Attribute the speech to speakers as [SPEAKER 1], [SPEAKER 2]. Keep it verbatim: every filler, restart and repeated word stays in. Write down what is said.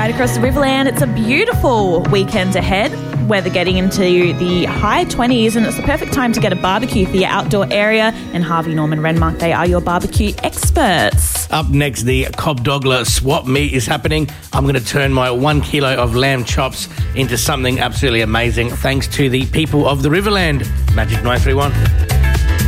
[SPEAKER 1] right across the Riverland. It's a beautiful weekend ahead. Weather getting into the high twenties, and it's the perfect time to get a barbecue for your outdoor area. And Harvey Norman Renmark, they are your barbecue experts.
[SPEAKER 2] Up next, the Cobb Dogler swap meet is happening. I'm going to turn my one kilo of lamb chops into something absolutely amazing thanks to the people of the Riverland. Magic nine three one.